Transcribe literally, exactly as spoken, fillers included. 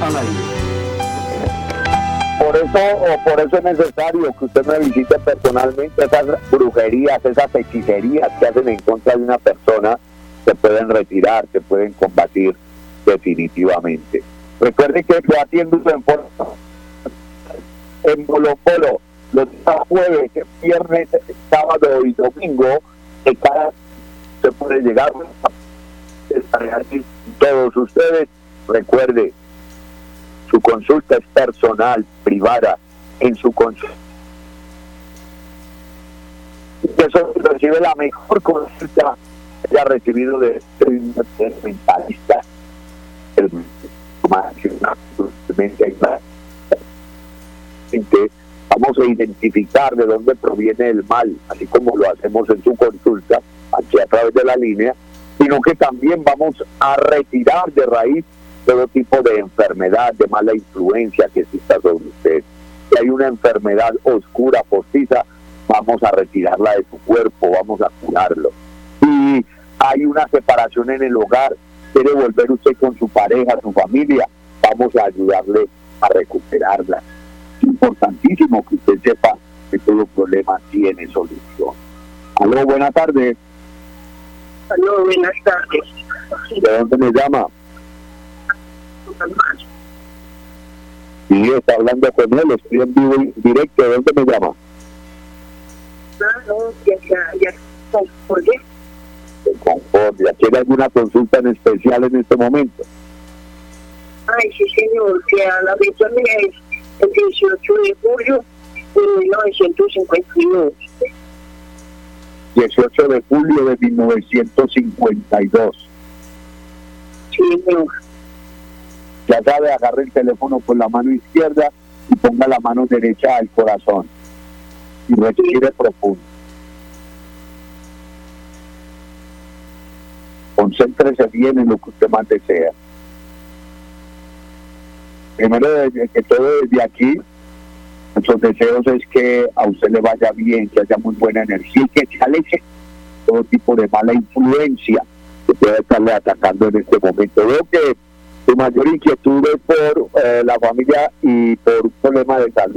al aire. Por eso, o por eso es necesario que usted me visite personalmente. Esas brujerías, esas hechicerías que hacen en contra de una persona se pueden retirar, se pueden combatir definitivamente. Recuerde que yo atiendo en forma en Polo Polo los días jueves, viernes, sábado y domingo, que cada se puede llegar a aquí todos ustedes. Recuerde, su consulta es personal, privada, en su consulta. Eso recibe la mejor consulta que haya recibido de un mentalista. El vamos a identificar de dónde proviene el mal, así como lo hacemos en su consulta, aquí a través de la línea, sino que también vamos a retirar de raíz todo tipo de enfermedad, de mala influencia que exista sobre usted. Si hay una enfermedad oscura, postiza, vamos a retirarla de su cuerpo, vamos a curarlo. Si hay una separación en el hogar, quiere volver usted con su pareja, su familia, vamos a ayudarle a recuperarla. Es importantísimo que usted sepa que todo problema tiene solución. Aló, buenas tardes. Aló, buenas tardes. ¿De dónde me llama? Sí, está hablando con él, estoy en vivo y directo. ¿De dónde me llama? Ah, no, ya, ya, ya, ¿por qué? De Concordia. ¿Tiene alguna consulta en especial en este momento? Ay, sí, señor, que a la fecha mía es el dieciocho de julio de mil novecientos cincuenta y dos. dieciocho de julio de mil novecientos cincuenta y dos. Sí, señor. Ya sabe, agarre el teléfono con la mano izquierda y ponga la mano derecha al corazón. Y respire profundo. Concéntrese bien en lo que usted más desea. Primero, desde que todo desde aquí, nuestros deseos es que a usted le vaya bien, que haya muy buena energía y que se aleje todo tipo de mala influencia que pueda estarle atacando en este momento. Veo que su mayor inquietud es por eh, la familia y por un problema de salud.